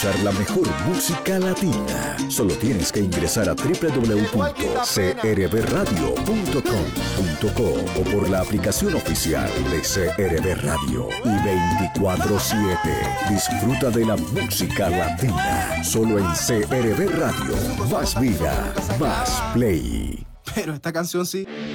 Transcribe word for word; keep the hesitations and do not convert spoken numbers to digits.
La mejor música latina. Solo tienes que ingresar a doble u doble u doble u punto c r b radio punto com punto co o por la aplicación oficial de C R B Radio. Y veinticuatro siete disfruta de la música latina. Solo en C R B Radio. Más vida, más play. Pero esta canción sí.